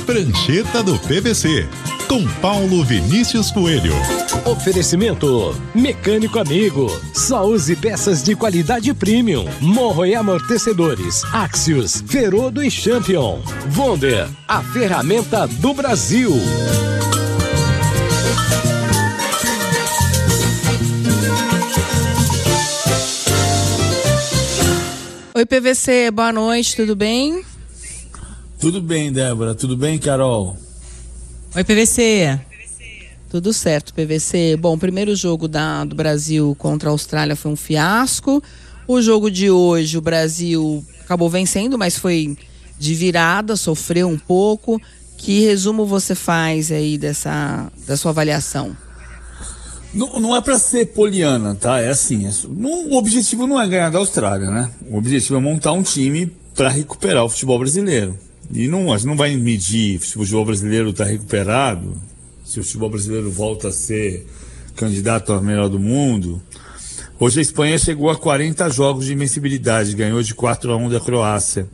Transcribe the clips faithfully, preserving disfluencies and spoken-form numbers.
Prancheta do P V C, com Paulo Vinícius Coelho. Oferecimento Mecânico Amigo. Só use peças de qualidade premium. Morro e amortecedores. Axios, Ferodo e Champion. Wonder, a ferramenta do Brasil. Oi, P V C, boa noite, tudo bem? Tudo bem, Débora. Tudo bem, Carol? Oi, P V C. Tudo certo, P V C. Bom, o primeiro jogo da, do Brasil contra a Austrália foi um fiasco. O jogo de hoje, o Brasil acabou vencendo, mas foi de virada, sofreu um pouco. Que resumo você faz aí dessa, da sua avaliação? Não, não é para ser poliana, tá? É assim, é, não, o objetivo não é ganhar da Austrália, né? O objetivo é montar um time para recuperar o futebol brasileiro. E não, a gente não vai medir se o futebol brasileiro está recuperado, se o futebol brasileiro volta a ser candidato ao melhor do mundo. Hoje a Espanha chegou a quarenta jogos de invencibilidade, ganhou de quatro a um da Croácia.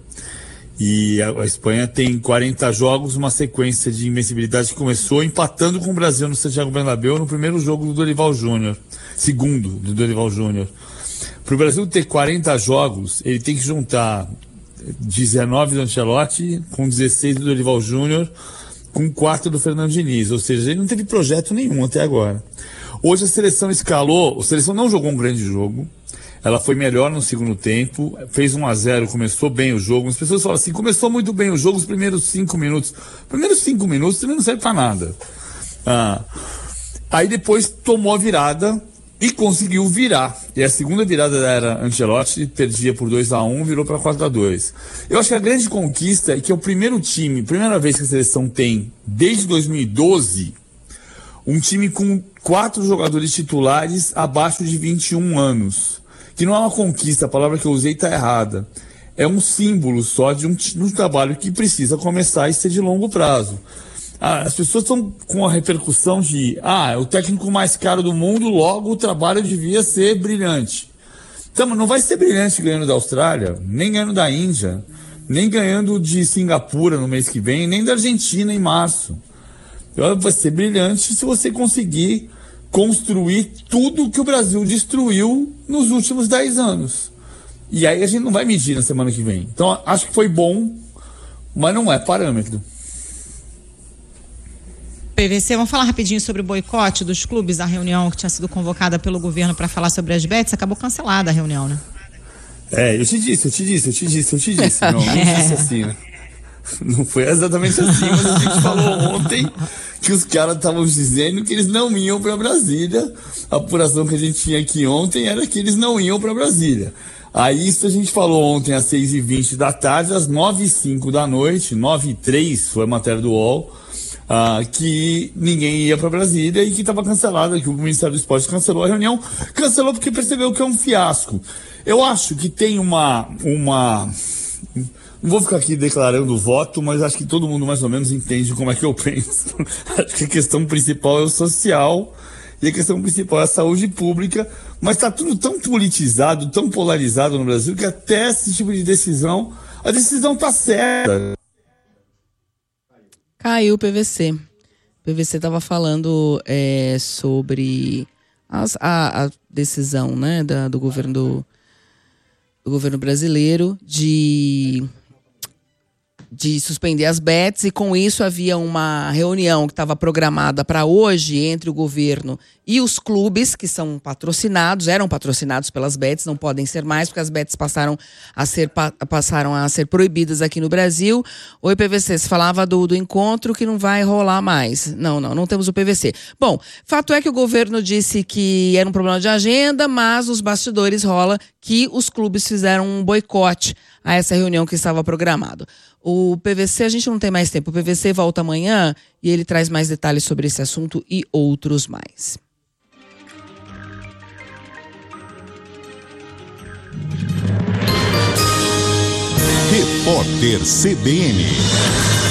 E a, a Espanha tem quarenta jogos, uma sequência de invencibilidade que começou empatando com o Brasil no Santiago Bernabéu no primeiro jogo do Dorival Júnior, segundo do Dorival Júnior. Para o Brasil ter quarenta jogos, ele tem que juntar dezenove do Ancelotti, com dezesseis do Dorival Júnior, com quatro do Fernando Diniz, ou seja, ele não teve projeto nenhum até agora. Hoje a seleção escalou, a seleção não jogou um grande jogo, ela foi melhor no segundo tempo, fez um a zero, começou bem o jogo. As pessoas falam assim, começou muito bem o jogo os primeiros cinco minutos. Os primeiros cinco minutos também não serve pra nada. Ah, aí depois tomou a virada e conseguiu virar. E a segunda virada era Ancelotti, perdia por dois a um, virou para quatro a dois. Eu acho que a grande conquista é que é o primeiro time, primeira vez que a seleção tem, desde dois mil e doze, um time com quatro jogadores titulares abaixo de vinte e um anos. Que não é uma conquista, a palavra que eu usei está errada. É um símbolo só de um, de um trabalho que precisa começar e ser de longo prazo. Ah, as pessoas estão com a repercussão de, ah, é o técnico mais caro do mundo, logo o trabalho devia ser brilhante. Então, não vai ser brilhante ganhando da Austrália, nem ganhando da Índia, nem ganhando de Singapura no mês que vem, nem da Argentina em março. Vai ser brilhante se você conseguir construir tudo que o Brasil destruiu nos últimos dez anos. E aí a gente não vai medir na semana que vem. Então, acho que foi bom, mas não é parâmetro. P V C, vamos falar rapidinho sobre o boicote dos clubes, a reunião que tinha sido convocada pelo governo para falar sobre as bets, acabou cancelada a reunião, né? É, eu te disse, eu te disse, eu te disse, eu te disse. Não, não disse assim, né? Não foi exatamente assim, mas a gente falou ontem que os caras estavam dizendo que eles não iam para Brasília. A apuração que a gente tinha aqui ontem era que eles não iam para Brasília. Aí isso a gente falou ontem às seis e vinte da tarde, às nove e cinco da noite, nove e três foi a matéria do U O L, uh, que ninguém ia para Brasília e que estava cancelada, que o Ministério do Esporte cancelou a reunião. Cancelou porque percebeu que é um fiasco. Eu acho que tem uma... uma Não vou ficar aqui declarando o voto, mas acho que todo mundo mais ou menos entende como é que eu penso. Acho que a questão principal é o social e a questão principal é a saúde pública, mas está tudo tão politizado, tão polarizado no Brasil, que até esse tipo de decisão, a decisão está certa. Caiu o P V C. O P V C estava falando é, sobre as, a, a decisão, né, da, do governo do, do governo brasileiro de... de suspender as bets, e com isso havia uma reunião que estava programada para hoje entre o governo e os clubes que são patrocinados, eram patrocinados pelas bets, não podem ser mais porque as bets passaram a ser, pa, passaram a ser proibidas aqui no Brasil. Oi, P V C, você falava do, do encontro que não vai rolar mais. Não, não, não temos o P V C. Bom, fato é que o governo disse que era um problema de agenda, mas nos bastidores rola que os clubes fizeram um boicote a essa reunião que estava programado. O P V C, a gente não tem mais tempo. O P V C volta amanhã e ele traz mais detalhes sobre esse assunto e outros mais. Repórter C B N.